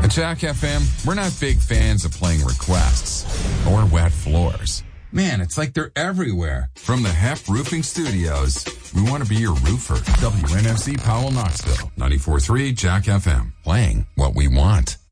At Jack FM, we're not big fans of playing requests or wet floors. Man, it's like they're everywhere. From the Hep Roofing Studios, we want to be your roofer. WNFC Powell, Knoxville. 94.3 Jack FM. Playing what we want.